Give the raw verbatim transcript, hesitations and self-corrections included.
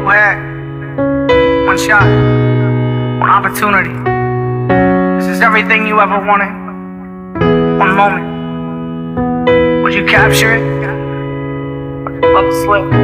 you had one shot, one opportunity. This is everything you ever wanted. One moment. Would you capture it? Or just let it slip?